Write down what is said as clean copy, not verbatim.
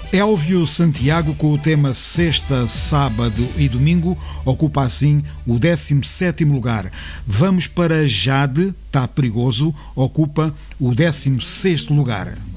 Elvio Santiago, com o tema Sexta, Sábado e Domingo, ocupa assim o 17º lugar. Vamos para Jade, Tá Perigoso, ocupa o 16º lugar.